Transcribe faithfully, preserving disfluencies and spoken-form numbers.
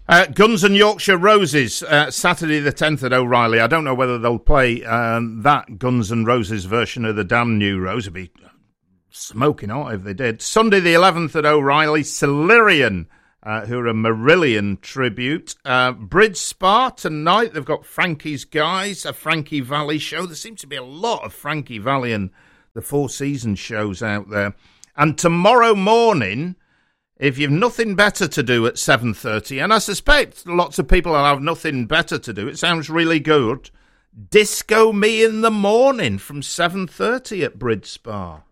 Uh, Guns and Yorkshire Roses, uh, Saturday the tenth at O'Reilly. I don't know whether they'll play um, that Guns N' Roses version of the Damn New Rose. It'd be smoking hot if they did. Sunday the eleventh at O'Reilly, Celerion, uh, who are a Marillion tribute. Uh, Bridge Spa tonight, they've got Frankie's Guys, a Frankie Valli show. There seems to be a lot of Frankie Valli and the Four Seasons shows out there. And tomorrow morning, if you've nothing better to do at seven thirty, and I suspect lots of people will have nothing better to do, it sounds really good, Disco Me in the Morning from seven thirty at Bridge Spa.